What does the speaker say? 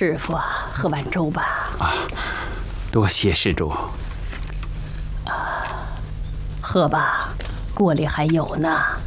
师傅啊，喝碗粥吧。 啊，多谢施主。 喝吧，锅里还有呢。